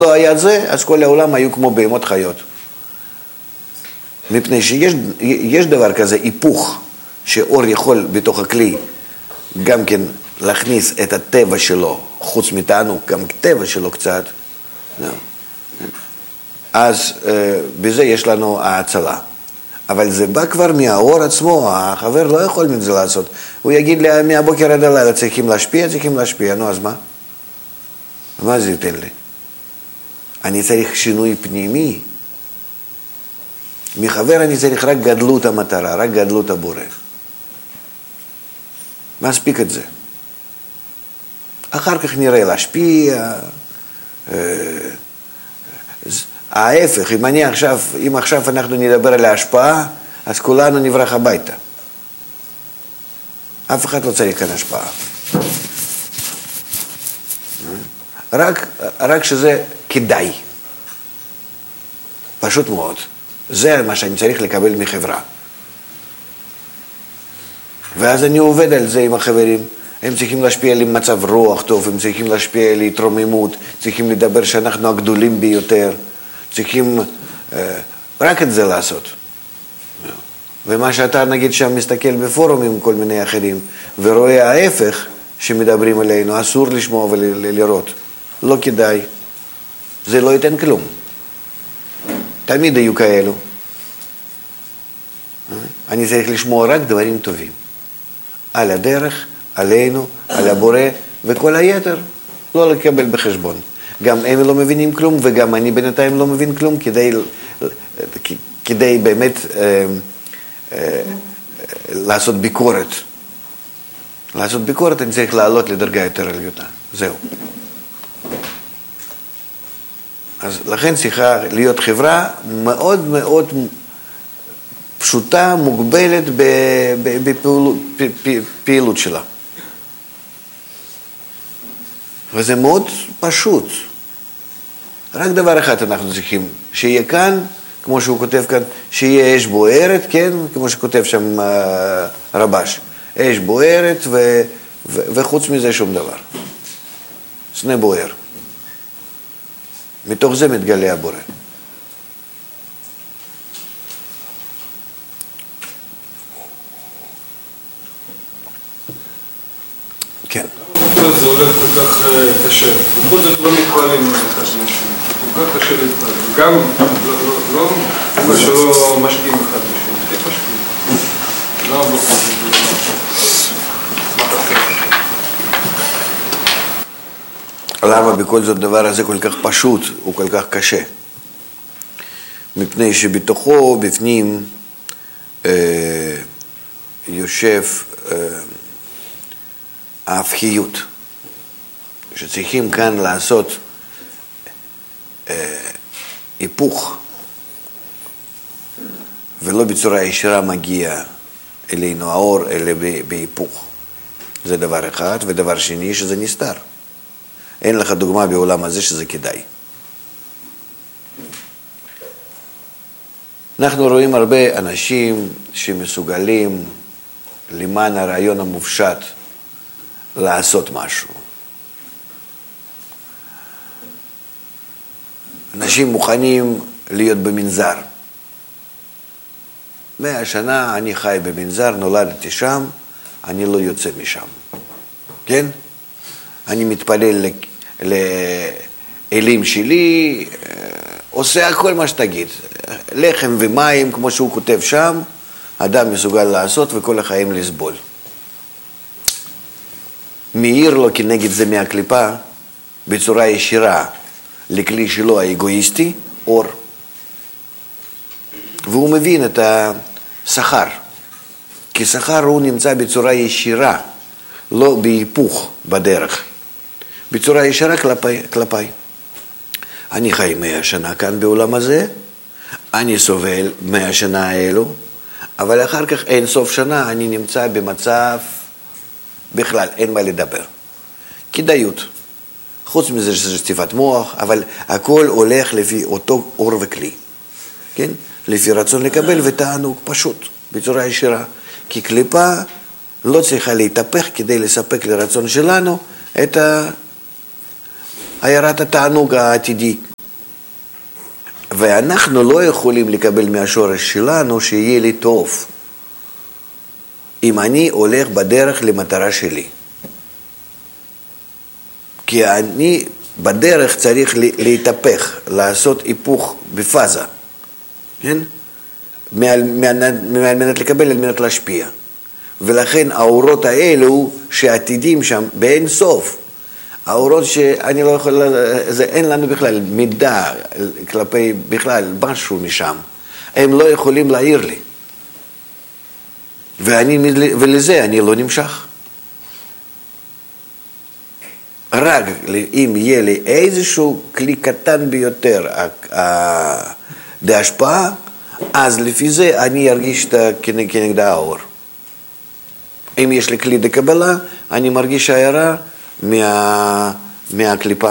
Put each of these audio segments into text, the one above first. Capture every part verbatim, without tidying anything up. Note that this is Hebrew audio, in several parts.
לא היה זה, אז כל העולם היו כמו בהמות חיות. מפני שיש יש דבר כזה, היפוך, שאור יכול בתוך הכלי גם כן להכניס את הטבע שלו, חוץ מתענוג, גם טבע שלו קצת. אז בזה יש לנו ההצלה. אבל זה בא כבר מהאור עצמו, החבר לא יכול מזה לעשות. הוא יגיד לי, מהבוקר עד הלילה צריכים להשפיע, צריכים להשפיע, נו אז מה? מה זה ייתן לי? אני צריך שינוי פנימי. מחבר אני צריך רק גדלות המטרה, רק גדלות הבורא. מספיק את זה. אחר כך נראה להשפיע. ההפך, אם אני עכשיו, אם עכשיו אנחנו נדבר על ההשפעה, אז כולנו נברח הביתה. אף אחד לא צריך כאן השפעה. רק, רק שזה כדאי. פשוט מאוד. זה מה שאני צריך לקבל מחברה. ואז אני עובד על זה עם החברים. הם צריכים להשפיע לי מצב רוח טוב, הם צריכים להשפיע לי התרוממות, צריכים לדבר שאנחנו הגדולים ביותר, צריכים אה, רק את זה לעשות. ומה שאתה נגיד שם מסתכל בפורום עם כל מיני אחרים, ורואה ההפך שמדברים עלינו, אסור לשמוע ולראות. לא כדאי. זה לא ייתן כלום. תמיד היו כאלו. אני צריך לשמוע רק דברים טובים. על הדרך, עלינו, על הבורא, וכל היתר לא לקבל בחשבון. גם הם לא מבינים כלום, וגם אני בינתיים לא מבין כלום, כדי, כדי באמת אה, אה, לעשות ביקורת. לעשות ביקורת אני צריך לעלות לדרגה יותר עליונה. זהו. אז לכן צריכה להיות חברה מאוד מאוד פשוטה, מוגבלת בפעילות שלה. וזה מאוד פשוט. רק דבר אחד אנחנו צריכים, שיהיה כאן, כמו שהוא כותב כאן, שיהיה אש בוערת, כן? כמו שכותב שם רבש. אש בוערת ו, ו, וחוץ מזה שום דבר. סנה בוער. מתוך זה מתגלה הבורא. כן. זה הולך כל כך קשה. בכל זאת לא מתפעלים אחד לשני. כל כך קשה להתפעל. גם לא מה שלא משקיעים אחד לשני. כן משקיעים. לא בכל זאת. מה תחתך? למה בכל זאת דבר הזה כל כך פשוט, הוא כל כך קשה? מפני שבתוכו, בפנים, אה, יושב אה, ההפכיות, שצריכים כאן לעשות אה, היפוך, ולא בצורה ישירה מגיע אלינו האור, אלא בהיפוך. זה דבר אחד, ודבר שני שזה נסתר. אין לך דוגמה בעולם הזה שזה כדאי. אנחנו רואים הרבה אנשים שמסוגלים למען הרעיון המופשט לעשות משהו. אנשים מוכנים להיות במנזר. מאה שנה אני חי במנזר, נולדתי שם, אני לא יוצא משם. כן? אני מתפלל לאלים שלי, עושה הכל מה שתגיד. לחם ומים, כמו שהוא כותב שם, אדם מסוגל לעשות וכל החיים לסבול. מאיר לו כנגד זה מהקליפה, בצורה ישירה, לכלי שלו האגואיסטי, אור. והוא מבין את השכר. כי שכר הוא נמצא בצורה ישירה, לא בהיפוך בדרך. בצורה ישרה כלפי, כלפי. אני חי מאה שנה כאן בעולם הזה, אני סובל מאה שנה האלו, אבל אחר כך אין סוף שנה אני נמצא במצב, בכלל אין מה לדבר. כדאיות. חוץ מזה שזה שטיפת מוח, אבל הכל הולך לפי אותו אור וכלי. כן? לפי רצון לקבל ותענוג פשוט, בצורה ישירה. כי קליפה לא צריכה להתהפך כדי לספק לרצון שלנו את העיירת התענוג העתידי. ואנחנו לא יכולים לקבל מהשורש שלנו שיהיה לי טוב, אם אני הולך בדרך למטרה שלי. כי אני בדרך צריך להתהפך, לעשות היפוך בפאזה, כן? מעל מנת לקבל, על מנת להשפיע. ולכן האורות האלו שעתידים שם באין סוף, האורות שאני לא יכול, זה אין לנו בכלל מידע כלפי בכלל משהו משם, הם לא יכולים להעיר לי. ואני, ולזה אני לא נמשך. רק אם יהיה לי איזשהו כלי קטן ביותר להשפעה, אז לפי זה אני ארגיש כנגד האור. אם יש לי כלי לקבלה, אני מרגיש הערה מה, מהקליפה.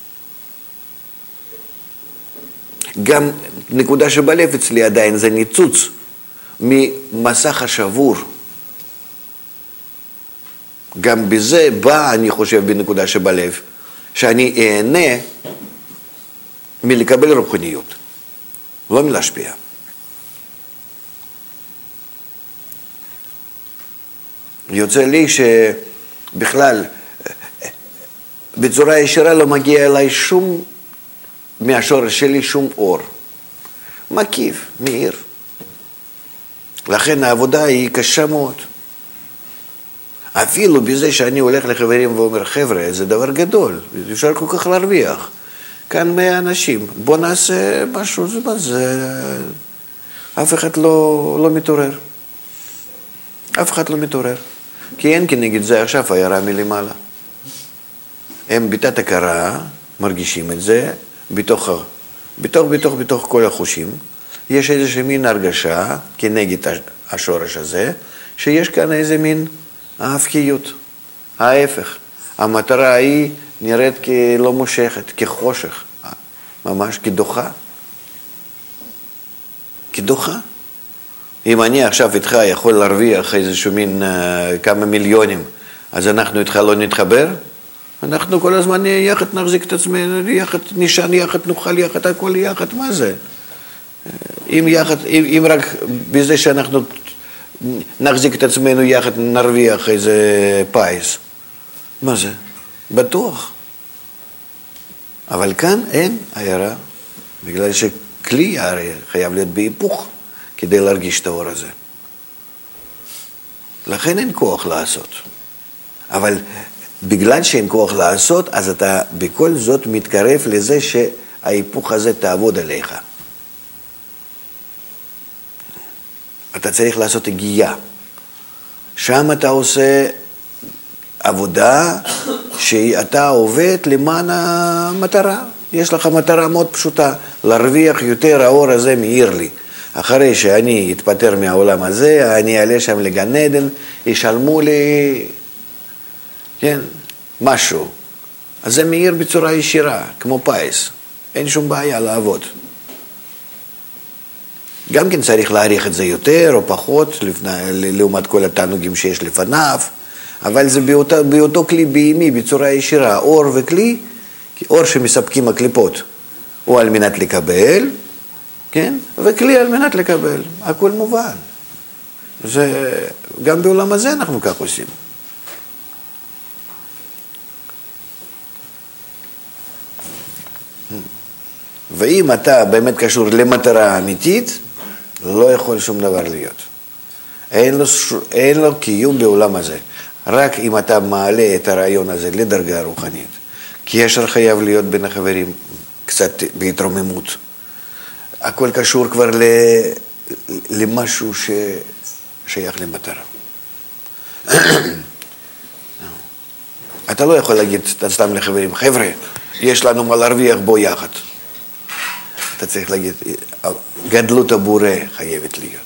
גם נקודה שבלב אצלי עדיין זה ניצוץ ממסך השבור. גם בזה בא, אני חושב, בנקודה שבלב, שאני אהנה מלקבל רוחניות, לא מלהשפיע. יוצא לי שבכלל, בצורה ישירה לא מגיע אליי שום, מהשורש שלי שום אור. מקיף, מאיר. לכן העבודה היא קשה מאוד. אפילו בזה שאני הולך לחברים ואומר, חבר'ה, זה דבר גדול, אפשר כל כך להרוויח. כאן מאה אנשים, בוא נעשה משהו, זה מה זה... אף אחד לא, לא מתעורר. אף אחד לא מתעורר. כי אין כנגד זה עכשיו הערה מלמעלה. הם בתת הכרה מרגישים את זה, בתוך, בתוך, בתוך, בתוך כל החושים. יש איזושהי מין הרגשה כנגד השורש הזה, שיש כאן איזה מין ההפקיות, ההפך. המטרה היא נראית כלא מושכת, כחושך, ממש כדוחה. כדוחה. אם אני עכשיו איתך יכול להרוויח איזשהו מין uh, כמה מיליונים, אז אנחנו איתך לא נתחבר? אנחנו כל הזמן יחד נחזיק את עצמנו, יחד נשען, יחד נאכל, יחד הכל יחד, מה זה? אם, יחד, אם, אם רק בזה שאנחנו נחזיק את עצמנו יחד נרוויח איזה פייס, מה זה? בטוח. אבל כאן אין הערה, בגלל שכלי הרי חייב להיות בהיפוך כדי להרגיש את האור הזה. לכן אין כוח לעשות. אבל בגלל שאין כוח לעשות, אז אתה בכל זאת מתקרב לזה שההיפוך הזה תעבוד עליך. אתה צריך לעשות הגייה. שם אתה עושה עבודה שאתה עובד למען המטרה. יש לך מטרה מאוד פשוטה, להרוויח יותר, האור הזה מאיר לי. אחרי שאני אתפטר מהעולם הזה, אני אעלה שם לגן עדן, ישלמו לי, כן, משהו. אז זה מאיר בצורה ישירה, כמו פייס. אין שום בעיה לעבוד. גם כן צריך להעריך את זה יותר או פחות, לפני, לעומת כל התענוגים שיש לפניו, אבל זה באותו, באותו כלי בהימי, בצורה ישירה, אור וכלי, אור שמספקים הקליפות, הוא על מנת לקבל, כן? וכלי על מנת לקבל, הכל מובן. זה, גם בעולם הזה אנחנו כך עושים. ואם אתה באמת קשור למטרה אמיתית, לא יכול שום דבר להיות. אין לו, אין לו קיום בעולם הזה. רק אם אתה מעלה את הרעיון הזה לדרגה רוחנית. קשר חייב להיות בין החברים, קצת בהתרוממות. הכל קשור כבר ל, למשהו ששייך למטרה. אתה לא יכול להגיד סתם לחברים, חבר'ה, יש לנו מה להרוויח בו יחד. אתה צריך להגיד, גדלות הבורא חייבת להיות.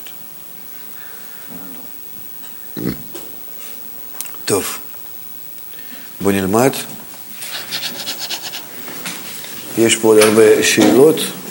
טוב, בוא נלמד. יש פה עוד הרבה שאלות.